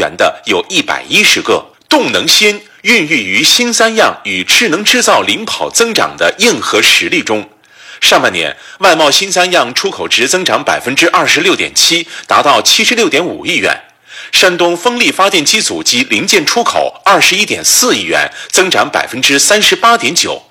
源的有110个。动能锌孕育于新三样与智能制造领跑增长的硬核实力中。上半年，外贸新三样出口值增长26.7%，达到76.5亿元。山东风力发电机组及零件出口21.4亿元，增长38.9%。